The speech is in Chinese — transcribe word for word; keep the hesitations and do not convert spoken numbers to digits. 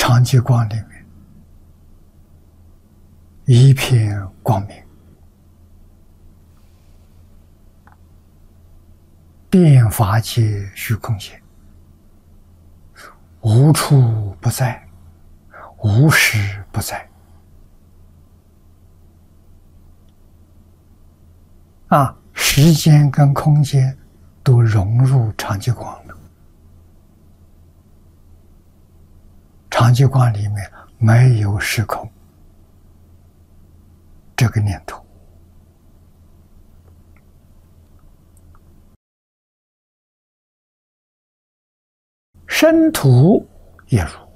常寂光里面一片光明，遍法界虚空界，无处不在，无时不在。啊，时间跟空间都融入常寂光了。常寂光里面没有时空这个念头。身土也如，